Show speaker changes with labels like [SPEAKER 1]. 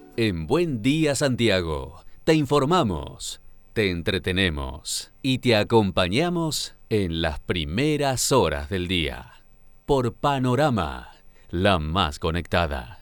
[SPEAKER 1] En Buen Día Santiago, te informamos, te entretenemos y te acompañamos en las primeras horas del día. Por Panorama, la más conectada.